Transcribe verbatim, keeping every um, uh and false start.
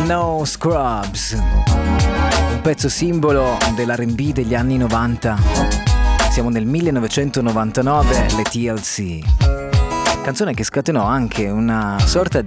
No Scrubs, un pezzo simbolo dell'R and B degli anni novanta. Siamo nel millenovecentonovantanove, le T L C. Canzone che scatenò anche una sorta